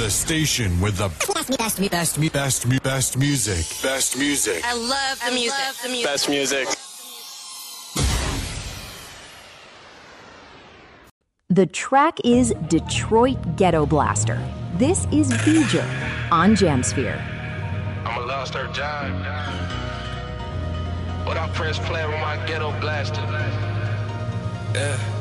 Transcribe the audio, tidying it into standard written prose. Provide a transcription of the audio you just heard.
The station with the best music. Best music. I love the music. Best music. The track is Detroit Ghetto Blaster. This is Beeger on Jamsphere. I'm a lost her John. But I press play with my ghetto blaster. Yeah.